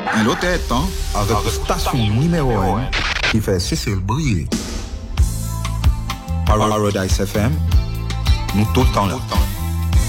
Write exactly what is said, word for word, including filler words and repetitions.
Un l'autre temps avec la station numéro un qui fait cesser le bruit. Paradise F M, nous tout le temps là.